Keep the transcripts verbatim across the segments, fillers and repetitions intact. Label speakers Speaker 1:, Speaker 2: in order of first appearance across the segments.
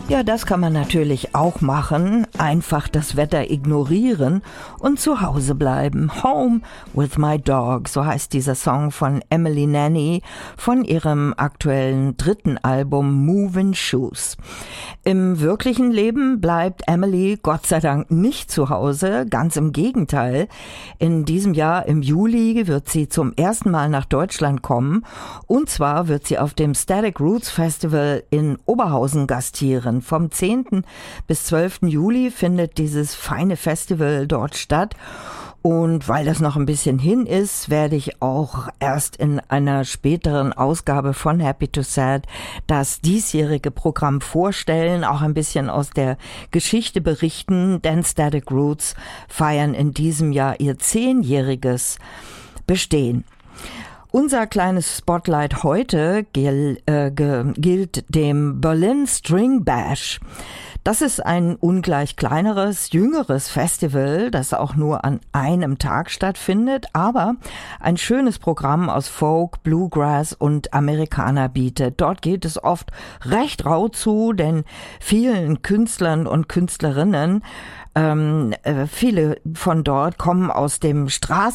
Speaker 1: Ja, das kann man natürlich auch machen. Einfach das Wetter ignorieren und zu Hause bleiben. Home with my dog, so heißt dieser Song von Emily Nanny von ihrem aktuellen dritten Album Movin' Shoes. Im wirklichen Leben bleibt Emily Gott sei Dank nicht zu Hause, ganz im Gegenteil. In diesem Jahr im Juli wird sie zum ersten Mal nach Deutschland kommen und zwar wird sie auf dem Static Roots Festival in Oberhausen gastieren. Vom zehnten bis zwölften Juli findet dieses feine Festival dort statt. Und weil das noch ein bisschen hin ist, werde ich auch erst in einer späteren Ausgabe von Happy to Sad das diesjährige Programm vorstellen, auch ein bisschen aus der Geschichte berichten, denn Static Roots feiern in diesem Jahr ihr zehnjähriges Bestehen. Unser kleines Spotlight heute gil, äh, ge, gilt dem Berlin String Bash. Das ist ein ungleich kleineres, jüngeres Festival, das auch nur an einem Tag stattfindet, aber ein schönes Programm aus Folk, Bluegrass und Amerikaner bietet. Dort geht es oft recht rau zu, denn vielen Künstlern und Künstlerinnen Ähm, äh, viele von dort kommen aus dem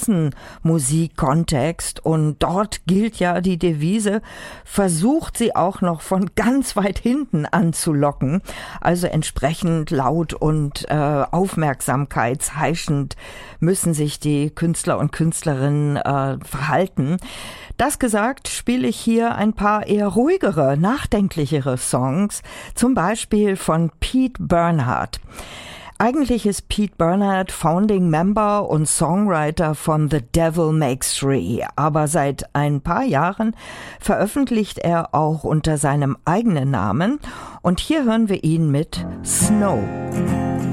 Speaker 1: Straßenmusikkontext und dort gilt ja die Devise, versucht sie auch noch von ganz weit hinten anzulocken, also entsprechend laut und äh, aufmerksamkeitsheischend müssen sich die Künstler und Künstlerinnen äh, verhalten. Das gesagt, spiele ich hier ein paar eher ruhigere, nachdenklichere Songs, zum Beispiel von Pete Bernhard. Eigentlich ist Pete Bernhard Founding Member und Songwriter von The Devil Makes Three, aber seit ein paar Jahren veröffentlicht er auch unter seinem eigenen Namen und hier hören wir ihn mit Snow.